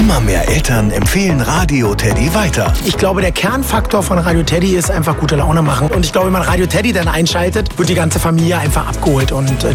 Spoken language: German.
Immer mehr Eltern empfehlen Radio Teddy weiter. Ich glaube, der Kernfaktor von Radio Teddy ist einfach gute Laune machen. Und ich glaube, wenn man Radio Teddy dann einschaltet, wird die ganze Familie einfach abgeholt und